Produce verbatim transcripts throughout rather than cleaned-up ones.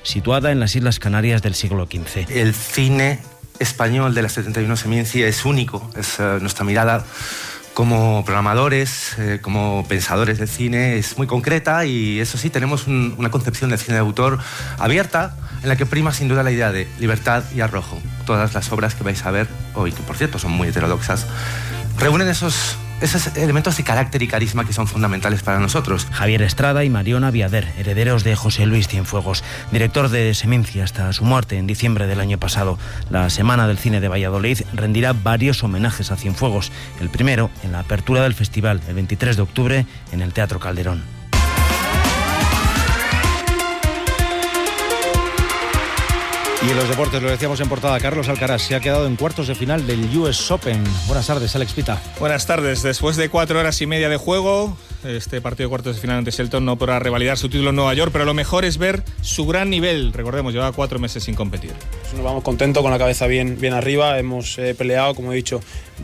situada en las Islas Canarias del siglo quince. El cine español de las setenta y uno Seminci es único, es uh, nuestra mirada como programadores, eh, como pensadores del cine, es muy concreta y eso sí, tenemos un, una concepción del cine de autor abierta, en la que prima sin duda la idea de libertad y arrojo. Todas las obras que vais a ver hoy, que por cierto son muy heterodoxas, reúnen esos, esos elementos de carácter y carisma que son fundamentales para nosotros. Javier Estrada y Mariona Viader, herederos de José Luis Cienfuegos, director de Seminci hasta su muerte en diciembre del año pasado. La Semana del Cine de Valladolid rendirá varios homenajes a Cienfuegos. El primero en la apertura del festival, el veintitrés de octubre, en el Teatro Calderón. Y en los deportes, lo decíamos en portada, Carlos Alcaraz se ha quedado en cuartos de final del U S Open. Buenas tardes, Alex Pita. Buenas tardes. Después de cuatro horas y media de juego, este partido de cuartos de final ante Shelton no podrá revalidar su título en Nueva York, pero lo mejor es ver su gran nivel. Recordemos, llevaba cuatro meses sin competir. Nos vamos contentos, con la cabeza bien, bien arriba. Hemos eh, peleado, como he dicho,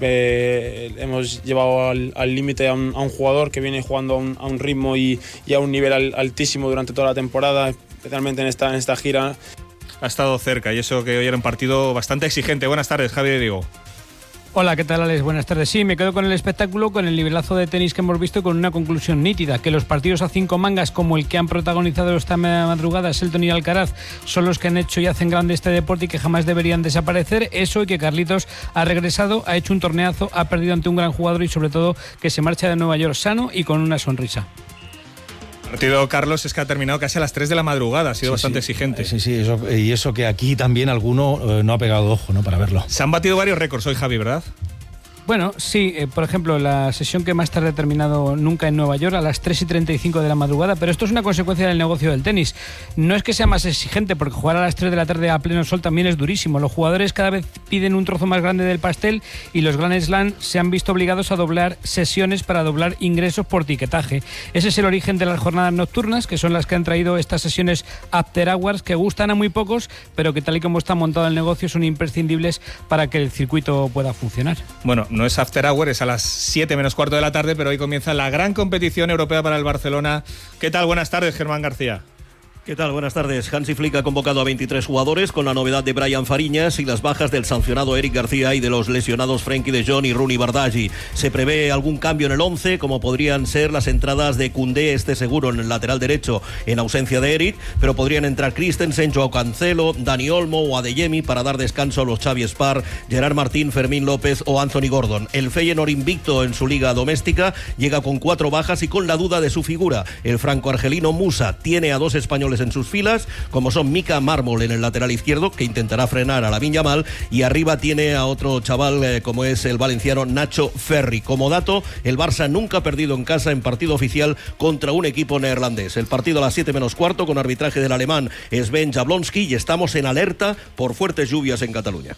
eh, hemos llevado al límite a, un, a un jugador que viene jugando a un, a un ritmo y, y a un nivel al, altísimo durante toda la temporada, especialmente en esta, en esta gira. Ha estado cerca y eso que hoy era un partido bastante exigente. Buenas tardes, Javi de Diego. Hola, ¿qué tal, Alex? Buenas tardes. Sí, me quedo con el espectáculo, con el nivelazo de tenis que hemos visto, con una conclusión nítida, que los partidos a cinco mangas como el que han protagonizado esta madrugada Shelton y Alcaraz son los que han hecho y hacen grande este deporte y que jamás deberían desaparecer. Eso, y que Carlitos ha regresado, ha hecho un torneazo, ha perdido ante un gran jugador y sobre todo que se marcha de Nueva York sano y con una sonrisa. El partido, Carlos, es que ha terminado casi a las tres de la madrugada, ha sido sí, bastante sí. exigente. Sí, sí, eso, y eso que aquí también alguno eh, no ha pegado ojo, ¿no?, para verlo. Se han batido varios récords hoy, Javi, ¿verdad? Bueno, sí, eh, por ejemplo, la sesión que más tarde ha terminado nunca en Nueva York a las tres y treinta y cinco de la madrugada, pero esto es una consecuencia del negocio del tenis. No es que sea más exigente, porque jugar a las tres de la tarde a pleno sol también es durísimo. Los jugadores cada vez piden un trozo más grande del pastel y los Grand Slam se han visto obligados a doblar sesiones para doblar ingresos por tiquetaje. Ese es el origen de las jornadas nocturnas, que son las que han traído estas sesiones after hours, que gustan a muy pocos, pero que tal y como está montado el negocio son imprescindibles para que el circuito pueda funcionar. Bueno, no es after hour, es a las siete menos cuarto de la tarde, pero hoy comienza la gran competición europea para el Barcelona. ¿Qué tal? Buenas tardes, Germán García. ¿Qué tal? Buenas tardes. Hansi Flick ha convocado a veintitrés jugadores con la novedad de Brian Fariñas y las bajas del sancionado Eric García y de los lesionados Frenkie de Jong y Rooney Bardghji. Se prevé algún cambio en el once, como podrían ser las entradas de Koundé, este seguro en el lateral derecho en ausencia de Eric, pero podrían entrar Christensen, Joao Cancelo, Dani Olmo o Adeyemi para dar descanso a los Xavi Spar, Gerard Martín, Fermín López o Anthony Gordon. El Feyenoord, invicto en su liga doméstica, llega con cuatro bajas y con la duda de su figura. El franco-argelino Musa tiene a dos españoles en sus filas, como son Mika Mármol en el lateral izquierdo, que intentará frenar a Lamine Yamal, y arriba tiene a otro chaval eh, como es el valenciano Nacho Ferri. Como dato, el Barça nunca ha perdido en casa en partido oficial contra un equipo neerlandés. El partido a las siete menos cuarto, con arbitraje del alemán Sven Jablonski, y estamos en alerta por fuertes lluvias en Cataluña.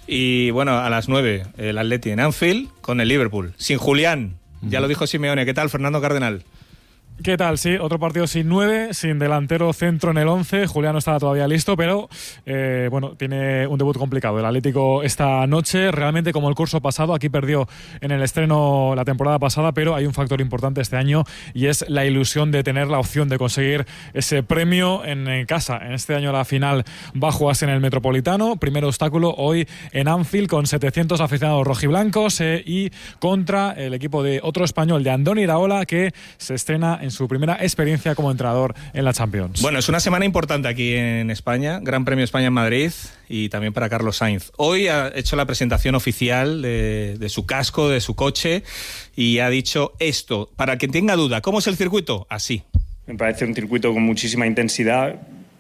Y bueno, a las nueve, el Atleti en Anfield con el Liverpool, sin Julián, ya lo dijo Simeone. ¿Qué tal, Fernando Cardenal? ¿Qué tal? Sí, otro partido sin nueve, sin delantero centro en el once. Julián no estaba todavía listo, pero eh, bueno, tiene un debut complicado. El Atlético esta noche, realmente como el curso pasado, aquí perdió en el estreno la temporada pasada, pero hay un factor importante este año y es la ilusión de tener la opción de conseguir ese premio en, en casa. En este año la final va a jugarse en el Metropolitano. Primer obstáculo hoy en Anfield con setecientos aficionados rojiblancos eh, y contra el equipo de otro español, de Andoni Iraola, que se estrena en su primera experiencia como entrenador en la Champions. Bueno, es una semana importante aquí en España, Gran Premio España en Madrid y también para Carlos Sainz. Hoy ha hecho la presentación oficial de, de su casco, de su coche, y ha dicho esto, para quien tenga duda, ¿cómo es el circuito? Así. Me parece un circuito con muchísima intensidad,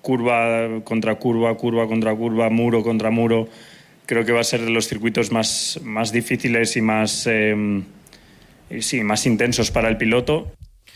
curva contra curva, curva contra curva, muro contra muro. Creo que va a ser de los circuitos más, más difíciles y más, eh, sí, más intensos para el piloto.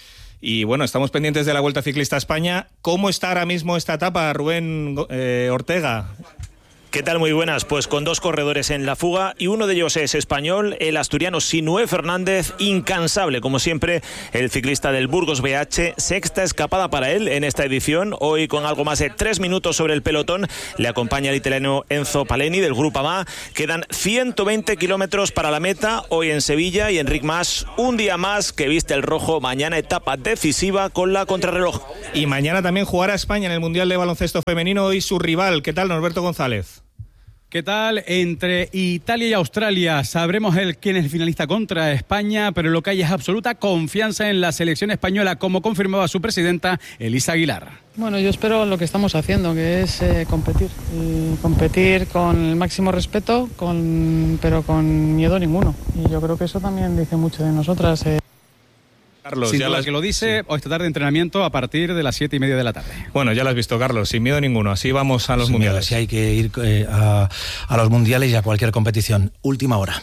Y bueno, estamos pendientes de la Vuelta Ciclista a España. ¿Cómo está ahora mismo esta etapa, Rubén eh, Ortega? ¿Qué tal? Muy buenas. Pues con dos corredores en la fuga y uno de ellos es español, el asturiano Sinué Fernández, incansable como siempre, el ciclista del Burgos B H, sexta escapada para él en esta edición. Hoy con algo más de tres minutos sobre el pelotón le acompaña el italiano Enzo Paleni del Grupo A M A. Quedan ciento veinte kilómetros para la meta hoy en Sevilla y Enric Mas, un día más que viste el rojo. Mañana etapa decisiva con la contrarreloj. Y mañana también jugará España en el Mundial de Baloncesto Femenino y su rival. ¿Qué tal, Norberto González? ¿Qué tal? Entre Italia y Australia sabremos el quién es el finalista contra España, pero lo que hay es absoluta confianza en la selección española, como confirmaba su presidenta Elisa Aguilar. Bueno, yo espero lo que estamos haciendo, que es eh, competir, y competir con el máximo respeto, con, pero con miedo ninguno. Y yo creo que eso también dice mucho de nosotras. Eh. Carlos, sin ya duda las... que lo dice, sí. Hoy esta tarde entrenamiento a partir de las siete y media de la tarde. Bueno, ya lo has visto, Carlos, sin miedo ninguno. Así vamos a los sin mundiales. Miedo, sí, hay que ir eh, a, a los mundiales y a cualquier competición. Última hora.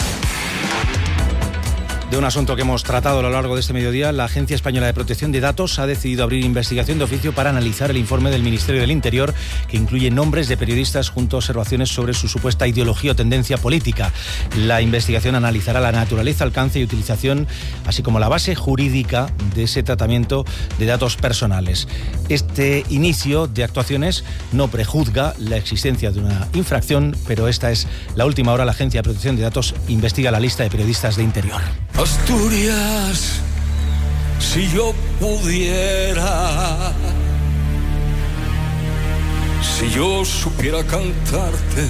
De un asunto que hemos tratado a lo largo de este mediodía, la Agencia Española de Protección de Datos ha decidido abrir investigación de oficio para analizar el informe del Ministerio del Interior, que incluye nombres de periodistas junto a observaciones sobre su supuesta ideología o tendencia política. La investigación analizará la naturaleza, alcance y utilización, así como la base jurídica de ese tratamiento de datos personales. Este inicio de actuaciones no prejuzga la existencia de una infracción, pero esta es la última hora. La Agencia de Protección de Datos investiga la lista de periodistas de Interior. Asturias, si yo pudiera, si yo supiera cantarte.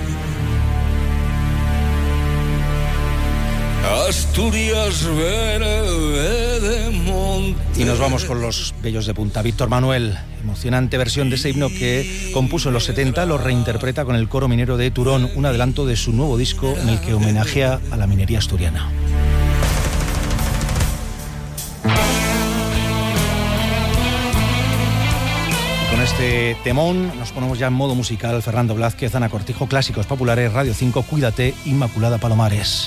Asturias, verde de monte. Y nos vamos con los bellos de punta. Víctor Manuel, emocionante versión de ese himno que compuso en los setenta, lo reinterpreta con el coro minero de Turón, un adelanto de su nuevo disco en el que homenajea a la minería asturiana. Con este temón nos ponemos ya en modo musical. Fernando Blázquez, Ana Cortijo, Clásicos Populares, Radio cinco, Cuídate, Inmaculada Palomares.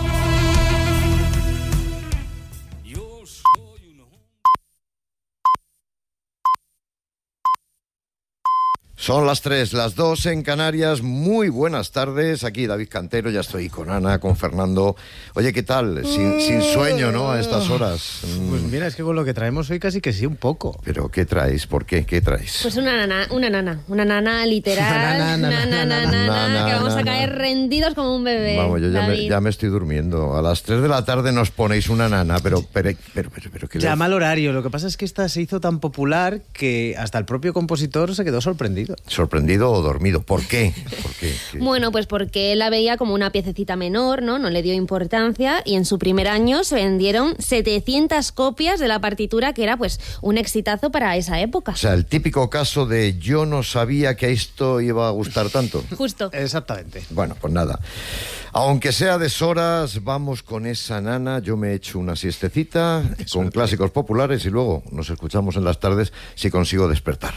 Son las tres, las dos en Canarias. Muy buenas tardes. Aquí David Cantero, ya estoy con Ana, con Fernando. Oye, ¿qué tal? Sin, sin sueño, ¿no? A estas horas. Pues mira, es que con lo que traemos hoy casi que sí, un poco. ¿Pero qué traéis? ¿Por qué? ¿Qué traéis? Pues una nana, una nana. Una nana literal. Una nana, nana, nana, que vamos a caer rendidos como un bebé. Vamos, yo ya me, ya me estoy durmiendo. A las tres de la tarde nos ponéis una nana, pero... pero, pero, pero, pero ¿qué ya, mal horario. Lo que pasa es que esta se hizo tan popular que hasta el propio compositor se quedó sorprendido. ¿Sorprendido o dormido? ¿Por qué? ¿Por qué? ¿Qué? Bueno, pues porque él la veía como una piececita menor, ¿no? No le dio importancia y en su primer año se vendieron setecientas copias de la partitura, que era pues un exitazo para esa época. O sea, el típico caso de yo no sabía que esto iba a gustar tanto. Justo. Exactamente. Bueno, pues nada. Aunque sea deshoras, vamos con esa nana. Yo me he hecho una siestecita con Clásicos Populares y luego nos escuchamos en las tardes si consigo despertar.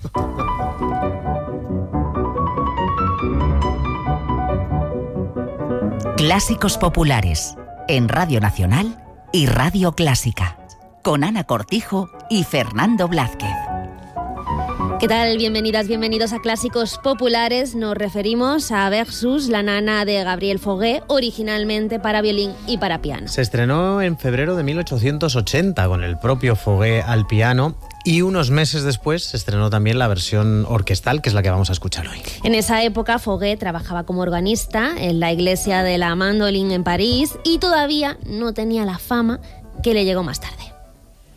Clásicos Populares, en Radio Nacional y Radio Clásica, con Ana Cortijo y Fernando Blázquez. ¿Qué tal? Bienvenidas, bienvenidos a Clásicos Populares. Nos referimos a Versus, la nana de Gabriel Fauré, originalmente para violín y para piano. Se estrenó en febrero de mil ochocientos ochenta con el propio Fauré al piano. Y unos meses después se estrenó también la versión orquestal, que es la que vamos a escuchar hoy. En esa época, Fauré trabajaba como organista en la iglesia de la Mandolin en París y todavía no tenía la fama que le llegó más tarde.